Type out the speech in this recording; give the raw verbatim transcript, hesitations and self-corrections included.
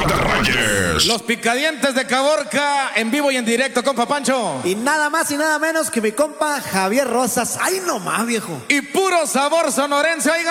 de Reyes. Los Picadientes de Caborca, en vivo y en directo, compa Pancho. Y nada más y nada menos que mi compa Javier Rosas. ¡Ay, no más, viejo! Y puro sabor sonorense, oiga.